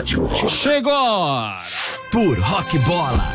rádio. Chegou! Tour Rock Bola.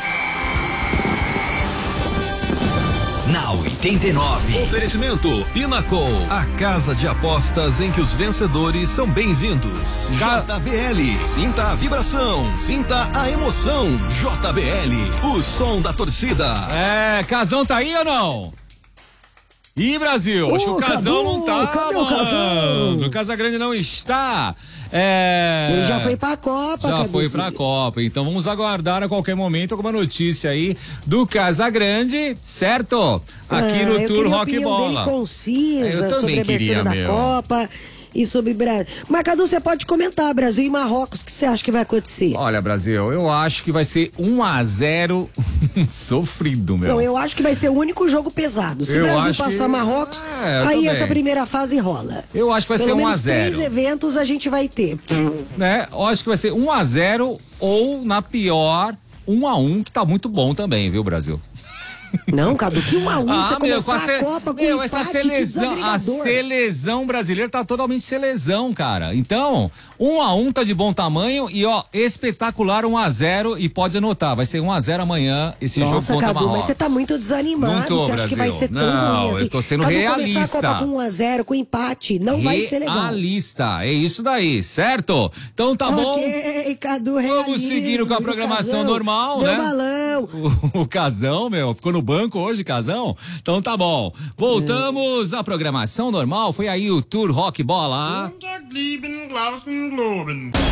Na 89. Oferecimento Pinnacle, a casa de apostas em que os vencedores são bem-vindos. JBL, sinta a vibração, sinta a emoção. JBL, o som da torcida. Casão tá aí ou não? Ih, Brasil, acho que o Casão não tá. Cadê o Casão? O Casagrande não está. Ele já foi pra Copa, Já foi pra Copa, então vamos aguardar a qualquer momento alguma notícia aí do Casagrande, certo? Aqui no Tour Rock Bola. Dele concisa sobre a abertura da Copa e sobre Brasil. Mas, Cadu, você pode comentar, Brasil e Marrocos, o que você acha que vai acontecer? Olha, Brasil, eu acho que vai ser 1-0 sofrido, meu. Não, eu acho que vai ser o único jogo pesado. Se o Brasil passar Marrocos, aí essa primeira fase rola. Eu acho que vai ser 1-0. 3 eventos a gente vai ter. Né? Eu acho que vai ser 1-0 ou, na pior, 1-1, que tá muito bom também, viu, Brasil? Não, Cadu, que 1-1, você começar a Copa com essa empate, a seleção brasileira tá totalmente seleção, cara. Então, 1-1 tá de bom tamanho e, ó, espetacular 1-0 e pode anotar, vai ser 1-0 amanhã esse jogo contra Cadu, Marrocos. Mas você tá muito desanimado, não tô, você acha Brasil. que vai ser tão ruim assim? Eu tô sendo Cadu, realista. Começar a Copa com 1-0, com empate, não vai ser legal. Realista, é isso daí, certo? Então tá bom. Cadu, vamos seguindo com a programação normal, né? Balão. O Casão, meu, ficou no banco hoje, Casão? Então tá bom. Voltamos à programação normal. Foi aí o Tour Rock Bola.